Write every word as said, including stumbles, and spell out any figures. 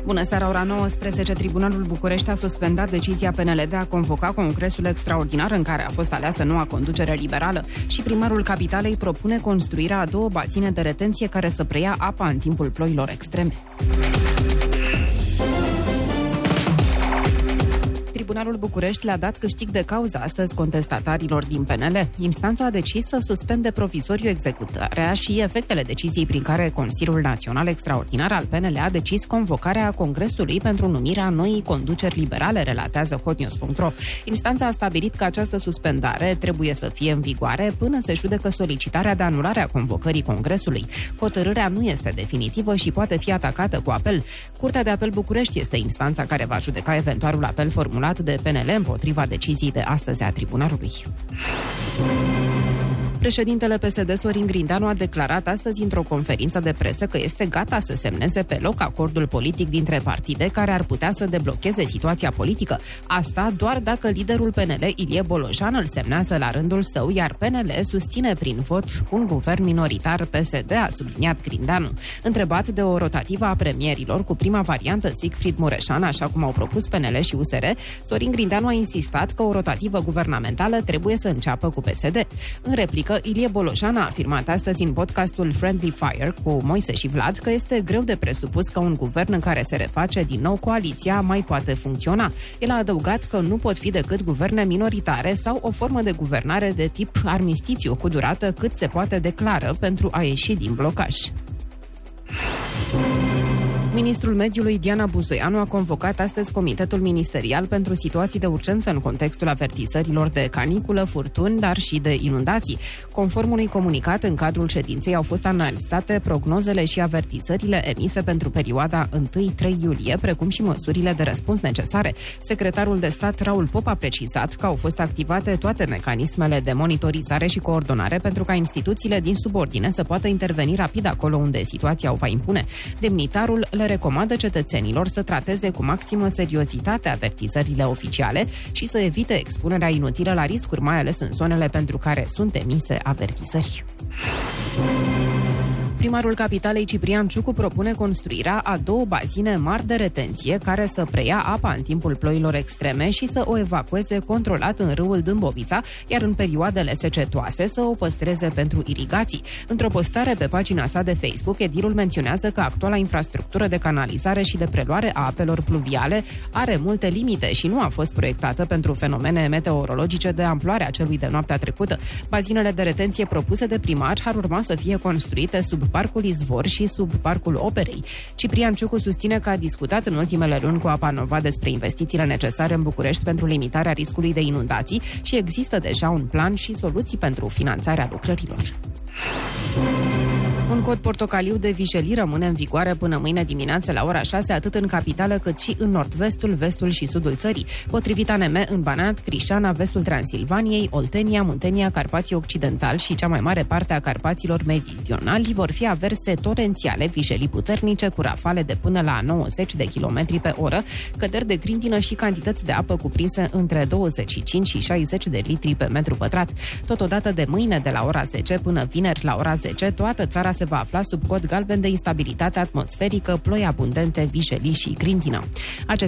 Bună seara, ora nouăsprezece. Tribunalul București a suspendat decizia P N L de a convoca congresul extraordinar în care a fost aleasă noua conducere liberală și primarul Capitalei propune construirea a două bazine de retenție care să preia apa în timpul ploilor extreme. Tribunalul București le-a dat câștig de cauză astăzi contestatarilor din P N L. Instanța a decis să suspende provizoriu executarea și efectele deciziei prin care Consiliul Național Extraordinar al P N L a decis convocarea Congresului pentru numirea noii conduceri liberale, relatează hot news punct ro. Instanța a stabilit că această suspendare trebuie să fie în vigoare până se judecă solicitarea de anulare a convocării Congresului. Hotărârea nu este definitivă și poate fi atacată cu apel. Curtea de Apel București este instanța care va judeca eventualul apel formulat de P N L împotriva deciziei de astăzi a tribunalului. Președintele P S D, Sorin Grindeanu, a declarat astăzi într-o conferință de presă că este gata să semneze pe loc acordul politic dintre partide care ar putea să deblocheze situația politică. Asta doar dacă liderul P N L, Ilie Bolojan, îl semnează la rândul său, iar P N L susține prin vot un guvern minoritar P S D, a subliniat Grindeanu. Întrebat de o rotativă a premierilor cu prima variantă Siegfried Mureșan, așa cum au propus P N L și U S R, Sorin Grindeanu a insistat că o rotativă guvernamentală trebuie să înceapă cu P S D. În replică, Ilie Bolojan a afirmat astăzi în podcastul Friendly Fire cu Moise și Vlad că este greu de presupus că un guvern în care se reface din nou coaliția mai poate funcționa. El a adăugat că nu pot fi decât guverne minoritare sau o formă de guvernare de tip armistițiu cu durată cât se poate declară pentru a ieși din blocaj. Ministrul Mediului Diana Buzoianu a convocat astăzi Comitetul Ministerial pentru Situații de Urgență în contextul avertizărilor de caniculă, furtuni, dar și de inundații. Conform unui comunicat, în cadrul ședinței au fost analizate prognozele și avertizările emise pentru perioada unu trei iulie, precum și măsurile de răspuns necesare. Secretarul de stat Raul Pop a precizat că au fost activate toate mecanismele de monitorizare și coordonare pentru ca instituțiile din subordine să poată interveni rapid acolo unde situația o va impune. Demnitarul le recomandă cetățenilor să trateze cu maximă seriozitate avertizările oficiale și să evite expunerea inutilă la riscuri, mai ales în zonele pentru care sunt emise avertizări. Primarul Capitalei, Ciprian Ciucu, propune construirea a două bazine mari de retenție care să preia apa în timpul ploilor extreme și să o evacueze controlat în râul Dâmbovița, iar în perioadele secetoase să o păstreze pentru irigații. Într-o postare pe pagina sa de Facebook, edilul menționează că actuala infrastructură de canalizare și de preluare a apelor pluviale are multe limite și nu a fost proiectată pentru fenomene meteorologice de amploarea celui de noaptea trecută. Bazinele de retenție propuse de primar ar urma să fie construite sub Parcul Izvor și sub Parcul Operei. Ciprian Ciucu susține că a discutat în ultimele luni cu Apa Nova despre investițiile necesare în București pentru limitarea riscului de inundații și există deja un plan și soluții pentru finanțarea lucrărilor. Un cod portocaliu de vijelii rămâne în vigoare până mâine dimineață la ora șase, atât în capitală cât și în nord-vestul, vestul și sudul țării. Potrivit A N M, în Banat, Crișana, vestul Transilvaniei, Oltenia, Muntenia, Carpații Occidental și cea mai mare parte a Carpaților Meridionali vor fi averse torențiale, vijelii puternice cu rafale de până la nouăzeci de kilometri pe oră, căderi de grindină și cantități de apă cuprinse între douăzeci și cinci și șaizeci de litri pe metru pătrat. Totodată de mâine de la ora zece până vineri la ora zece, toată țara se va afla sub cod galben de instabilitate atmosferică, ploi abundente, vijelii și grindină. Acest